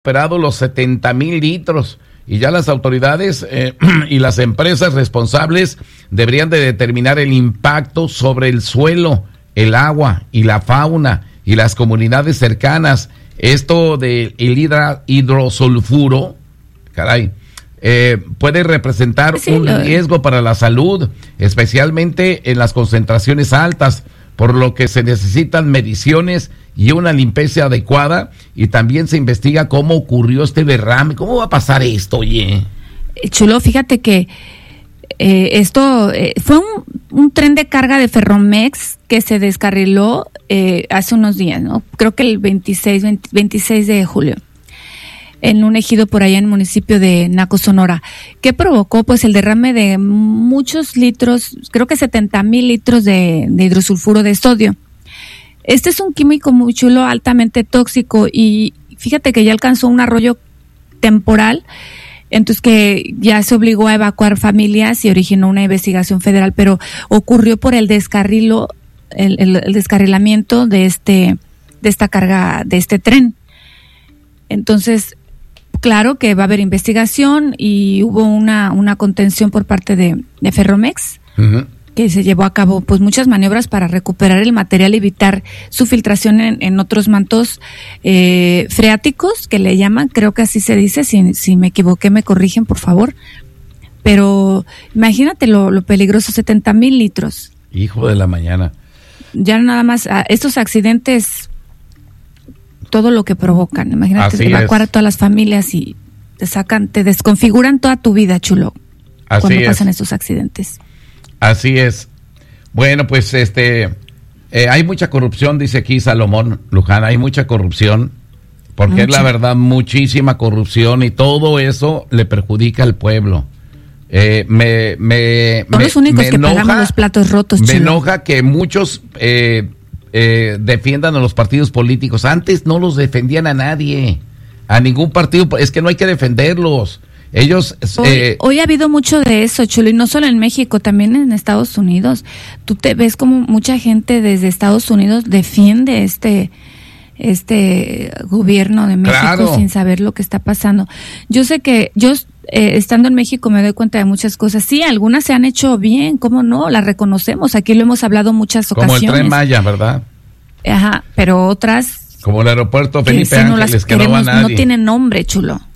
superado los 70,000 litros y ya las autoridades y las empresas responsables deberían de determinar el impacto sobre el suelo, el agua y la fauna y las comunidades cercanas. Esto del hidrosulfuro, caray, puede representar un riesgo para la salud, especialmente en las concentraciones altas, por lo que se necesitan mediciones y una limpieza adecuada, y también se investiga cómo ocurrió este derrame. ¿Cómo va a pasar esto, oye? Chulo, fíjate que esto fue un tren de carga de Ferromex que se descarriló hace unos días, ¿no? Creo que el 26 de julio, en un ejido por allá en el municipio de Naco, Sonora, que provocó pues el derrame de muchos litros, creo que 70,000 litros de hidrosulfuro de sodio. Este es un químico muy chulo, altamente tóxico, y fíjate que ya alcanzó un arroyo temporal, entonces que ya se obligó a evacuar familias y originó una investigación federal, pero ocurrió por el descarrilo, el descarrilamiento de esta carga, de este tren. Entonces, claro que va a haber investigación y hubo una contención por parte de Ferromex, que se llevó a cabo pues muchas maniobras para recuperar el material y evitar su filtración en otros mantos freáticos, que le llaman, creo que así se dice, si me equivoqué me corrigen por favor, pero imagínate lo peligroso, 70,000 litros. Hijo de la mañana. Ya nada más, estos accidentes, todo lo que provocan, imagínate así evacuar a todas las familias y te desconfiguran toda tu vida, chulo, así cuando pasan estos accidentes. Así es. Bueno, pues hay mucha corrupción, dice aquí Salomón Luján, hay mucha corrupción, porque es la verdad, muchísima corrupción, y todo eso le perjudica al pueblo. Son los únicos que pagamos los platos rotos, me enoja que muchos defiendan a los partidos políticos. Antes no los defendían a nadie, a ningún partido, es que no hay que defenderlos. Ellos hoy ha habido mucho de eso, Chulo, y no solo en México, también en Estados Unidos. Tú te ves como mucha gente desde Estados Unidos defiende este gobierno de México, sin saber lo que está pasando. Yo sé que estando en México me doy cuenta de muchas cosas. Sí, algunas se han hecho bien, ¿cómo no? Las reconocemos. Aquí lo hemos hablado muchas ocasiones. Como el Tren Maya, ¿verdad? Ajá, pero otras, como el aeropuerto Felipe Ángeles, que no va nadie. No tienen nombre, Chulo.